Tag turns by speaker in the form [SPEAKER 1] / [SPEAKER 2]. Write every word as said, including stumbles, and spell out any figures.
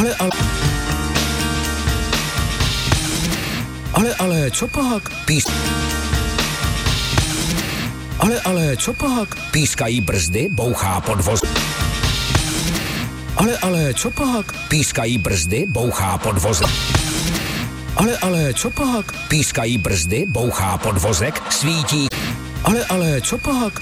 [SPEAKER 1] Ale, ale... Ale, ale, co pak? Pís... Ale, ale, co pak? Pískají brzdy, bouchá podvoz... Ale, ale, co pak? Pískají brzdy, bouchá podvozek. Ale, ale, co pak? Pískají brzdy, bouchá podvozek, svítí. Ale, ale, co pak?